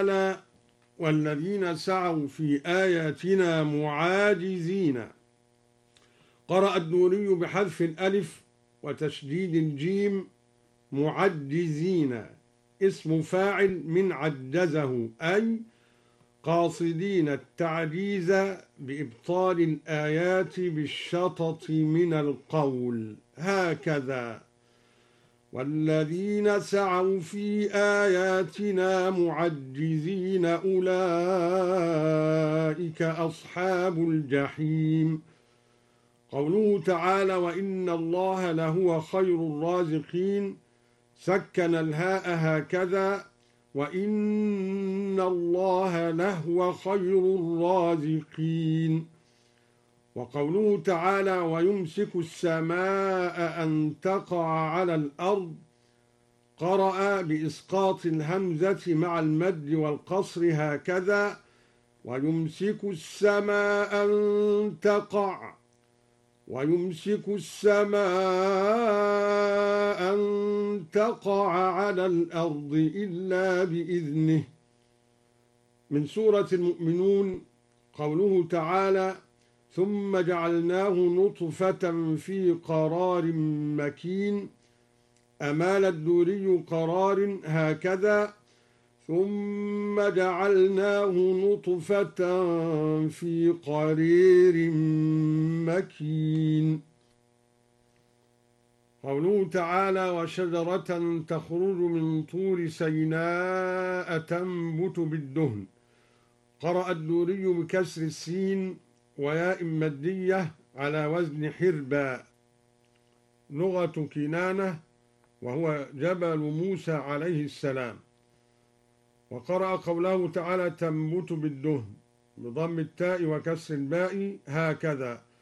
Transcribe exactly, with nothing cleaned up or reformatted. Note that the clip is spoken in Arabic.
تعالى: والذين سعوا في آياتنا معاجزين. قرأ الدوري بحذف الألف وتشديد الجيم معجزين، اسم فاعل من عجزه، أي قاصدين التعجيز بإبطال الآيات بالشطط من القول. هكذا: والذين سعوا في آياتنا معجزين أولئك أصحاب الجحيم. قوله تعالى: وإن الله لهو خير الرازقين، سكن الهاء هكذا: وإن الله لهو خير الرازقين. وقوله تعالى: ويمسك السماء أن تقع على الأرض، قرأ بإسقاط الهمزة مع المد والقصر هكذا: ويمسك السماء أن تقع، ويمسك السماء أن تقع على الأرض إلا بإذنه. من سورة المؤمنون. قوله تعالى: ثم جعلناه نطفة في قرار مكين، أمال الدوري قرار هكذا: ثم جعلناه نطفة في قرير مكين. قوله تعالى: وشجرة تخرج من طور سيناء تنبت بالدهن. قرأ الدوري بكسر السين وياء مادية على وزن حربا، لغة كنانة، وهو جبل موسى عليه السلام. وقرأ قوله تعالى: تنبت بالدهن بضم التاء وكسر الباء هكذا: